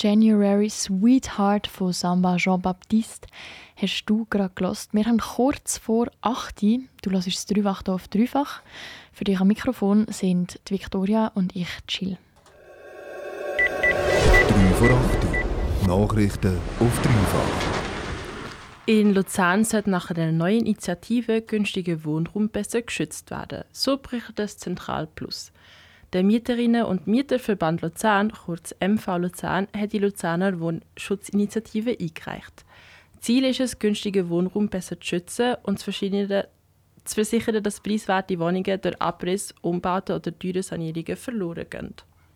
January Sweetheart von Samba Jean-Baptiste hast du gerade gehört. Wir haben kurz vor 8 Uhr. Du hörst das Dreifach hier auf Dreifach. Für dich am Mikrofon sind die Victoria und ich, Jill. 3 vor 8 Uhr. Nachrichten auf Dreifach. In Luzern sollte nach einer neuen Initiative günstiger Wohnraum besser geschützt werden. So berichtet das Zentral Plus. Der Mieterinnen- und Mieterverband Luzern, kurz MV Luzern, hat die Luzerner Wohnschutzinitiative eingereicht. Ziel ist es, günstigen Wohnraum besser zu schützen und zu versichern, dass preiswerte Wohnungen durch Abriss, Umbauten oder teure Sanierungen verloren gehen.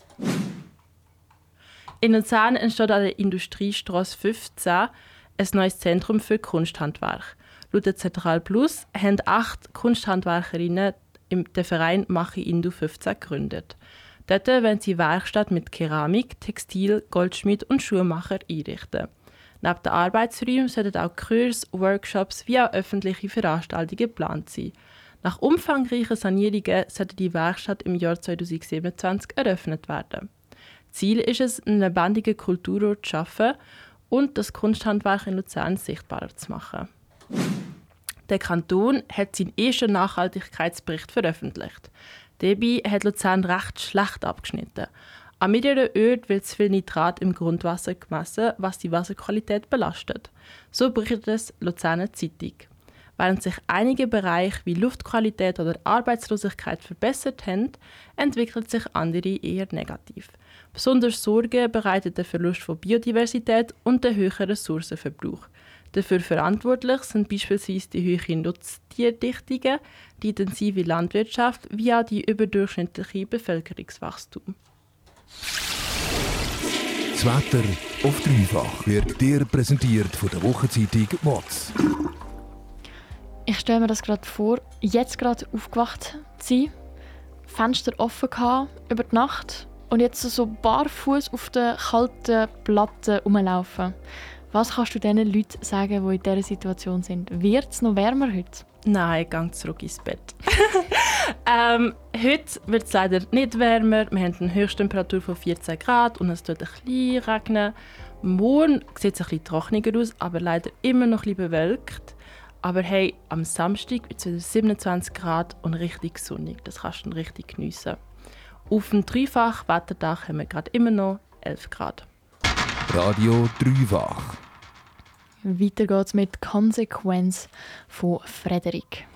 In Luzern entsteht an der Industriestrasse 15 ein neues Zentrum für Kunsthandwerk. Laut der Zentral Plus haben 8 Kunsthandwerkerinnen den Verein Machi Indu 15 gegründet. Dort wollen sie Werkstatt mit Keramik, Textil, Goldschmied und Schuhmacher einrichten. Neben den Arbeitsräumen sollten auch Kurse, Workshops wie auch öffentliche Veranstaltungen geplant sein. Nach umfangreichen Sanierungen sollte die Werkstatt im Jahr 2027 eröffnet werden. Ziel ist es, einen lebendigen Kulturort zu schaffen und das Kunsthandwerk in Luzern sichtbarer zu machen. Der Kanton hat seinen ersten Nachhaltigkeitsbericht veröffentlicht. Dabei hat Luzern recht schlecht abgeschnitten. An mehreren Orten wird zu viel Nitrat im Grundwasser gemessen, was die Wasserqualität belastet. So berichtet es Luzerner Zeitung. Während sich einige Bereiche wie Luftqualität oder Arbeitslosigkeit verbessert haben, entwickeln sich andere eher negativ. Besonders Sorge bereitet der Verlust von Biodiversität und der höhere Ressourcenverbrauch. Dafür verantwortlich sind beispielsweise die hohe Nutztierdichtungen, die intensive Landwirtschaft wie auch die überdurchschnittliche Bevölkerungswachstum. Das Wetter auf Dreifach wird dir präsentiert von der Wochenzeitung WOTS. Ich stelle mir das gerade vor, jetzt gerade aufgewacht zu sein, Fenster offen gehabt über die Nacht und jetzt so barfuß auf den kalten Platten rumlaufen. Was kannst du diesen Leuten sagen, die in dieser Situation sind? Wird es noch wärmer heute? Nein, gang zurück ins Bett. Heute wird es leider nicht wärmer. Wir haben eine Höchsttemperatur von 14 Grad und es wird ein bisschen regnen. Morgen sieht es ein bisschen trockener aus, aber leider immer noch ein bisschen bewölkt. Aber hey, am Samstag wird es wieder 27 Grad und richtig sonnig. Das kannst du richtig geniessen. Auf dem Dreifach-Wetterdach haben wir gerade immer noch 11 Grad. Radio Dreifach. Weiter geht's mit «Konsequenz» von Frederik.